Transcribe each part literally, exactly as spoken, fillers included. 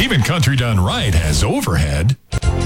Even Country Done Right has overhead.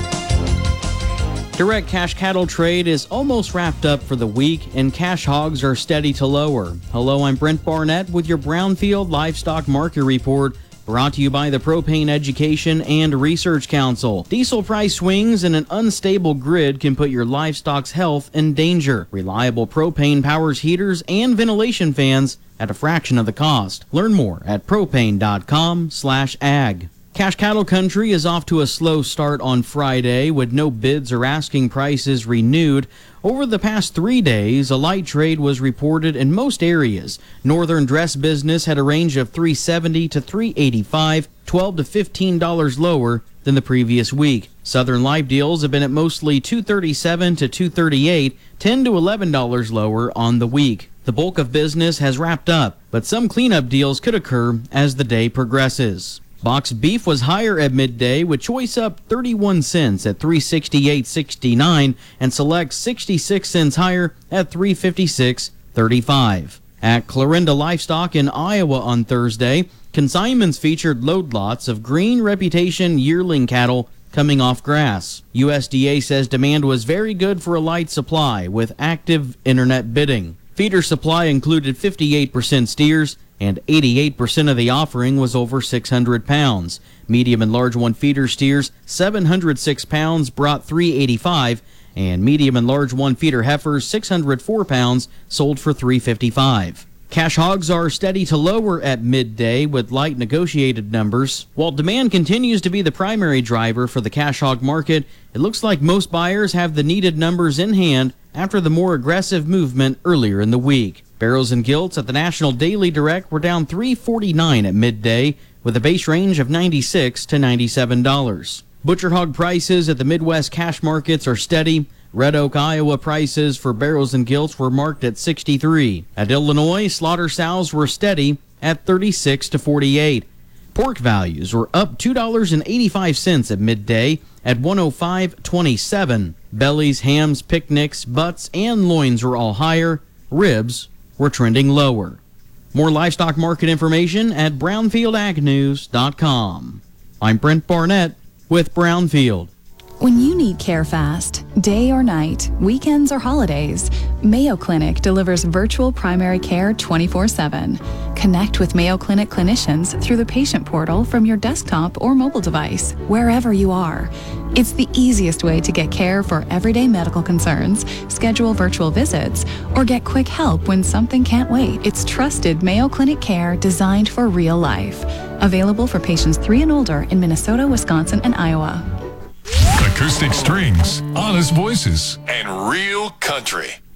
Direct cash cattle trade is almost wrapped up for the week, and cash hogs are steady to lower. Hello, I'm Brent Barnett with your Brownfield Livestock Market Report, brought to you by the Propane Education and Research Council. Diesel price swings and an unstable grid can put your livestock's health in danger. Reliable propane powers heaters and ventilation fans at a fraction of the cost. Learn more at propane.com slash ag. Cash cattle country is off to a slow start on Friday with no bids or asking prices renewed. Over the past three days, a light trade was reported in most areas. Northern dress business had a range of three seventy to three eighty-five, twelve to fifteen dollars lower than the previous week. Southern live deals have been at mostly two thirty-seven to two thirty-eight, ten to eleven dollars lower on the week. The bulk of business has wrapped up, but some cleanup deals could occur as the day progresses. Box beef was higher at midday, with choice up thirty-one cents at three sixty-eight sixty-nine and select sixty-six cents higher at three fifty-six thirty-five. At Clarinda Livestock in Iowa on Thursday, consignments featured load lots of green reputation yearling cattle coming off grass. U S D A says demand was very good for a light supply with active internet bidding. Feeder supply included fifty-eight percent steers, and eighty-eight percent of the offering was over six hundred pounds. Medium and large one feeder steers, seven hundred six pounds, brought three eighty-five, and medium and large one feeder heifers, six hundred four pounds, sold for three fifty-five. Cash hogs are steady to lower at midday with light negotiated numbers. While demand continues to be the primary driver for the cash hog market, it looks like most buyers have the needed numbers in hand after the more aggressive movement earlier in the week. Barrows and gilts at the National Daily Direct were down three forty-nine at midday with a base range of ninety-six to ninety-seven dollars. Butcher hog prices at the Midwest cash markets are steady. Red Oak, Iowa prices for barrows and gilts were marked at sixty-three. At Illinois, slaughter sows were steady at thirty-six to forty-eight. Pork values were up two dollars and eighty-five cents at midday at one oh five twenty-seven. Bellies, hams, picnics, butts, and loins were all higher. Ribs were trending lower. More livestock market information at brownfield ag news dot com. I'm Brent Barnett with Brownfield. When you need care fast, day or night, weekends or holidays, Mayo Clinic delivers virtual primary care twenty-four seven. Connect with Mayo Clinic clinicians through the patient portal from your desktop or mobile device, wherever you are. It's the easiest way to get care for everyday medical concerns, schedule virtual visits, or get quick help when something can't wait. It's trusted Mayo Clinic care designed for real life. Available for patients three and older in Minnesota, Wisconsin, and Iowa. Acoustic strings, honest voices, and real country.